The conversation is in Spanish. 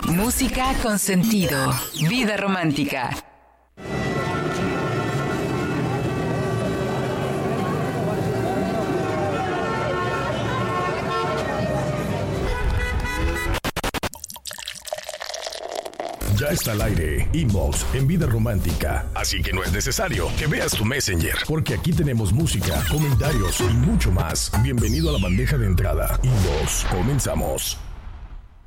Música con sentido. Vida romántica. Ya está al aire Inbox en Vida Romántica, así que no es necesario que veas tu Messenger, porque aquí tenemos música, comentarios y mucho más. Bienvenido a la bandeja de entrada. Inbox, comenzamos.